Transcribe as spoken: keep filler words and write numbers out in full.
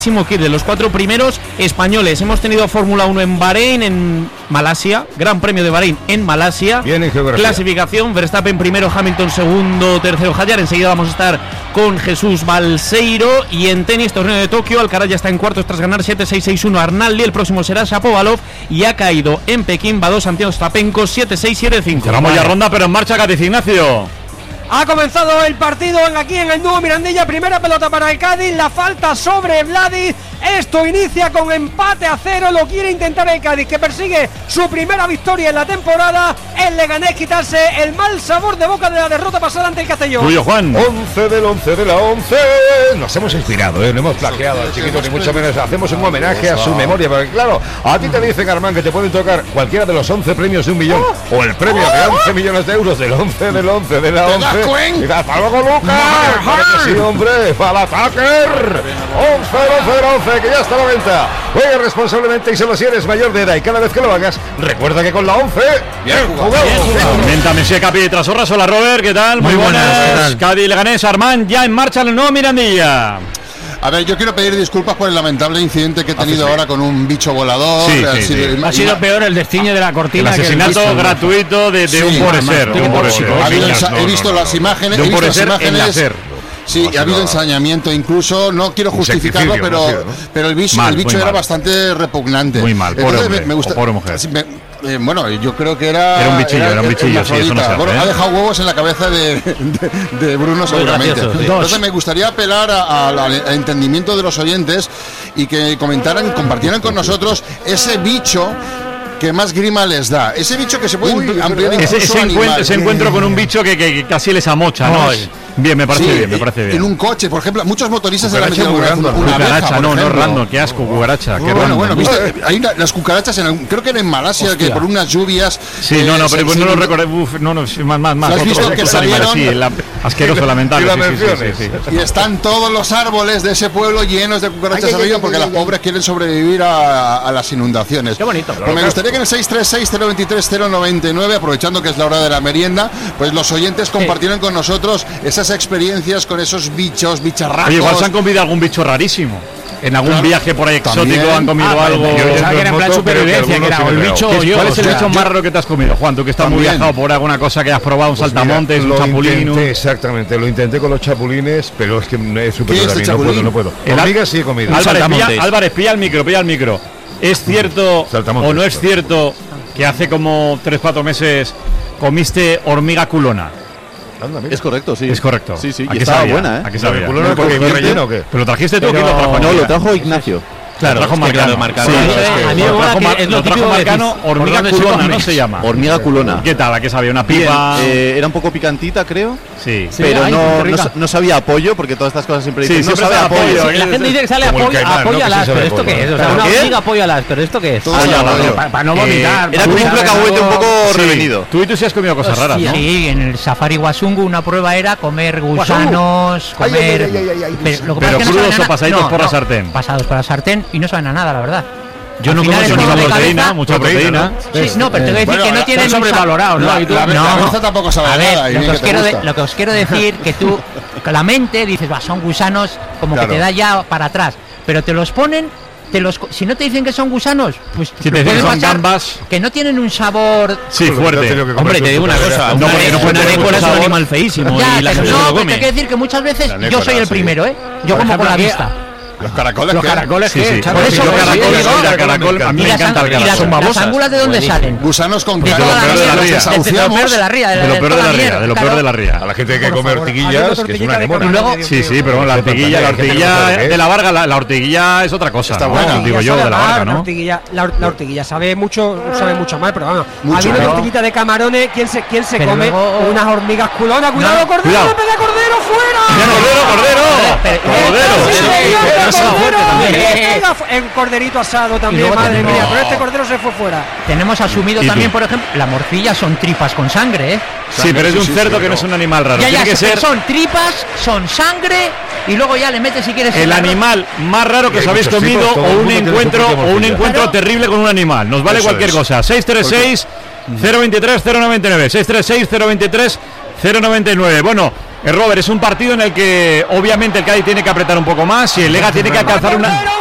Kit de los cuatro primeros españoles. Hemos tenido Fórmula uno en Bahrein, en Malasia, Gran Premio de Bahrein en Malasia. Bien en geografía. Clasificación: Verstappen primero, Hamilton segundo, tercero Hadjar. Enseguida vamos a estar con Jesús Balseiro. Y en tenis, torneo de Tokio, Alcaraz ya está en cuartos tras ganar siete seis seis uno a Arnaldi. El próximo será Shapovalov y ha caído en Pekín Bados ante Ostapenko siete seis siete cinco. Cerramos ya ronda, pero en marcha Cádiz, Ignacio. Ha comenzado el partido aquí en el Nuevo Mirandilla. Primera pelota para el Cádiz, la falta sobre Vladi. Esto inicia con empate a cero. Lo quiere intentar el Cádiz, que persigue su primera victoria en la temporada. El Leganés quitarse el mal sabor de boca de la derrota pasada ante el Castellón. Tuyo, Juan. once del once de la once. Nos hemos inspirado, ¿eh? No hemos plagiado al chiquito, ni mucho menos. Hacemos un homenaje a su memoria, porque claro, a ti te dicen, Armán, que te pueden tocar cualquiera de los once premios de un millón, oh, o el premio oh, de once millones de euros del once del once de la once. Y hasta luego, Lucas. Sí, hombre, para Tucker. once del once de la once, que ya está a la venta. Juega responsablemente y solo si eres mayor de edad. Y cada vez que lo hagas, recuerda que con la once, bien jugado. Comenta Messi Capi tras Horras. Hola, Robert, ¿qué tal? Muy, Muy buenas. buenas. Cádiz, Leganés, Armán, ya en marcha el nuevo Mirandilla. A ver, yo quiero pedir disculpas por el lamentable incidente que he tenido ahora con un bicho volador. Sí, ha, sí, sido, sí. ha sido peor el destino de la cortina. El asesinato que el gratuito de, de sí, un poreser. He visto no, no, las imágenes. De un he visto poreser las imágenes. En Sí, ha habido ensañamiento incluso, no quiero justificarlo, pero, ¿no? pero el bicho, mal, el bicho era mal. bastante repugnante. Muy mal, pobre Entonces, hombre, me, me gusta, pobre mujer. Me, eh, bueno, yo creo que era... Era un bichillo, era, era un bichillo, sí, eso no se hace, bueno, ¿eh? ha dejado huevos en la cabeza de, de, de Bruno seguramente. Gracioso, sí. Entonces me gustaría apelar al entendimiento de los oyentes y que comentaran, compartieran con nosotros ese bicho que más grima les da. Ese bicho que se puede Uy, ampliar incluso ese, ese, encuentro, ese encuentro con un bicho que, que, que casi les amocha, ¿no? Ay. Bien, me parece sí, bien, me parece bien. En un coche, por ejemplo, muchos motoristas se han metido una, una, una abeja, cucaracha, no, ejemplo. no random, qué asco, cucaracha, qué bueno, random. bueno, viste, hay una, las cucarachas, en, creo que era en Malasia, Hostia. que por unas lluvias... Sí, eh, no, no, pero pues no lo recordé, uf, no, no, más, más, más. ¿Has visto que salieron? Sí, la, asqueroso, lamentable, sí, sí, sí, sí, sí. Y están todos los árboles de ese pueblo llenos de cucarachas arriba porque las pobres quieren sobrevivir a, a las inundaciones. Qué bonito. Pues me gustaría que en el seis tres seis, cero dos tres, cero nueve nueve, aprovechando que es la hora de la merienda, pues los oyentes compartieran con nosotros esas experiencias con esos bichos, bicharracos. Oye, igual se han comido algún bicho rarísimo. En algún claro, viaje por ahí exótico también han comido ah, algo. Yo pensaba que era en plan supervivencia, que era el bicho o yo. ¿Cuál es el o sea, bicho más raro que te has comido, Juan? Tú que estás también. muy viajado por alguna cosa que has probado, un pues saltamontes, mira, un chapulín. Intenté, exactamente, lo intenté con los chapulines, pero es que es súper es no puedo, no puedo. El hormigas sí he comido. Álvarez pilla, Álvarez, pilla el micro, pilla el micro. ¿Es cierto o no es cierto que hace como tres cuatro meses comiste hormiga culona? Anda, es correcto, sí. Es correcto. Sí, sí, y estaba sabía? buena, ¿eh? ¿A qué sabía? ¿Culona no, porque ¿Pero relleno o qué? ¿Pero lo trajiste tú o quién lo trajo? No, lo trajo Ignacio. Claro, lo trajo Marcano. Marcano. Sí, es que a mí me mola que es lo típico Marcano, hormiga culona, ¿no se llama? Hormiga culona. ¿Qué tal? ¿A qué sabía? ¿Una pipa? Bien, eh, era un poco picantita, creo. Sí. Pero sí, no, no, no sabía apoyo, porque todas estas cosas siempre dicen, sí, no sabe apoyo. apoyo. Sí, la gente dice que sale apoyo, apoyo a las, pero ¿esto qué es? O sea, una hormiga apoyo a las, pero ¿esto qué es? Para no vomitar. Era como un cacahuete un poco revenido. Tú y tú sí has comido cosas raras, ¿no? Sí, en el Safari Wasungu una prueba era comer gusanos, comer... Pero crudos o pasaditos por la sartén. Pasados por la sartén y no saben a nada, la verdad. Yo no como mucha proteína, mucha proteína. Sí, no, pero te voy a decir bueno, que no tienen sobrevalorado, ¿no? La, la, no. la cabeza tampoco sabe a ver, nada. Lo que, os quiero de, lo que os quiero decir que tú, con la mente dices, va, son gusanos, como claro. que te da ya para atrás, pero te los ponen, te los, si no te dicen que son gusanos, pues si te dicen son gambas, que no tienen un sabor. Sí, fuerte. Hombre, te digo una cosa, no, porque no puede tener un animal feísimo ya, y la gente no, se lo pero come. te quiero decir que muchas veces yo soy el primero, ¿eh? Yo como con la vista. Los caracoles, los caracoles, sí, sí. Por eso los caracoles, mira, caracol, a mí me encanta el caracol. ¿Y las angulas de dónde salen? Gusanos con de lo peor de la ría. De lo peor de la ría. De lo peor de la ría, de lo peor de la ría. A la gente hay que comer ortiguillas, que es una anemona. Sí, sí, pero la ortiguilla, la ortiguilla de la Varga, la ortiguilla es otra cosa. Está buena, digo yo, de la Varga, ¿no? La ortiguilla sabe mucho, sabe mucho mal, pero vamos. Habiendo una ortiguita de camarones, ¿quién se quién se come unas hormigas culonas? Cuidado, cordero, no pega cordero fuera. Cordero, cordero. El corderito asado también, madre mía, pero este cordero se fue fuera. Tenemos asumido también, por ejemplo, la morcilla son tripas con sangre, ¿eh? Sí, pero es un cerdo que no es un animal raro. Ya, ya, Tiene que ser son tripas, son sangre y luego ya le metes si quieres el animal más raro que os habéis comido o un encuentro o un encuentro terrible con un animal. Nos vale cualquier cosa. seis tres seis, cero dos tres, cero nueve nueve seis tres seis, cero dos tres, cero nueve nueve. Bueno, Eh, Robert, es un partido en el que obviamente el Cádiz tiene que apretar un poco más y el Lega tiene que alcanzar una...